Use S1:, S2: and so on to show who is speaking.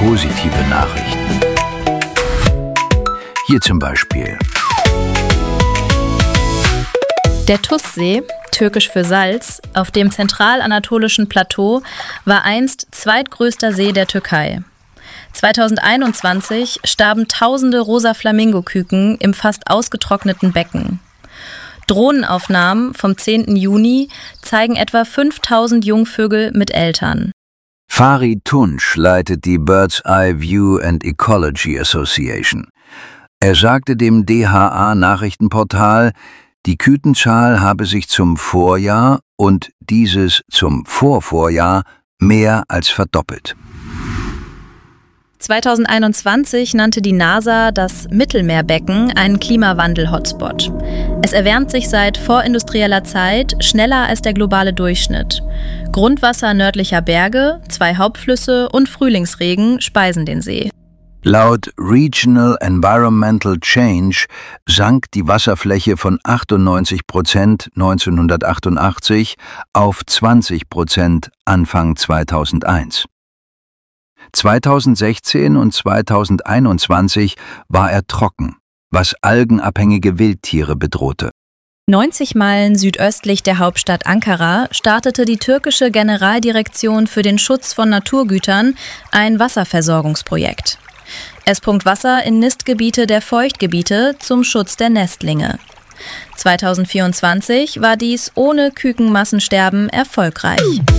S1: positive Nachrichten. Hier zum Beispiel.
S2: Der Tussee, türkisch für Salz, auf dem zentralanatolischen Plateau war einst zweitgrößter See der Türkei. 2021 starben tausende rosa Flamingoküken im fast ausgetrockneten Becken. Drohnenaufnahmen vom 10. Juni zeigen etwa 5000 Jungvögel mit Eltern.
S1: Farid Tunç leitet die Bird's Eye View and Ecology Association. Er sagte dem DHA-Nachrichtenportal, die Kükenzahl habe sich zum Vorjahr und dieses zum Vorvorjahr mehr als verdoppelt.
S2: 2021 nannte die NASA das Mittelmeerbecken einen Klimawandel-Hotspot. Es erwärmt sich seit vorindustrieller Zeit schneller als der globale Durchschnitt. Grundwasser nördlicher Berge, 2 Hauptflüsse und Frühlingsregen speisen den See.
S1: Laut Regional Environmental Change sank die Wasserfläche von 98% 1988 auf 20% Anfang 2001. 2016 und 2021 war er trocken, was algenabhängige Wildtiere bedrohte.
S2: 90 Meilen südöstlich der Hauptstadt Ankara startete die türkische Generaldirektion für den Schutz von Naturgütern ein Wasserversorgungsprojekt. Es pumpt Wasser in Nistgebiete der Feuchtgebiete zum Schutz der Nestlinge. 2024 war dies ohne Kükenmassensterben erfolgreich.